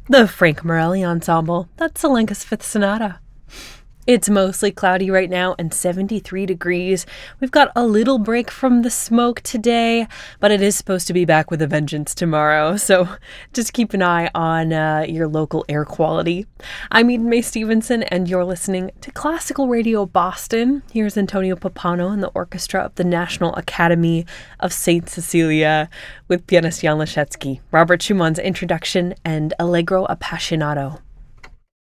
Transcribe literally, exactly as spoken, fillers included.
The Frank Morelli Ensemble. That's Selenka's Fifth Sonata. It's mostly cloudy right now and seventy-three degrees. We've got a little break from the smoke today, but it is supposed to be back with a vengeance tomorrow. So just keep an eye on uh, your local air quality. I'm Eden Mae Stevenson, and you're listening to Classical Radio Boston. Here's Antonio Pappano and the orchestra of the National Academy of Saint Cecilia with pianist Jan Leschetski, Robert Schumann's introduction, and Allegro Appassionato.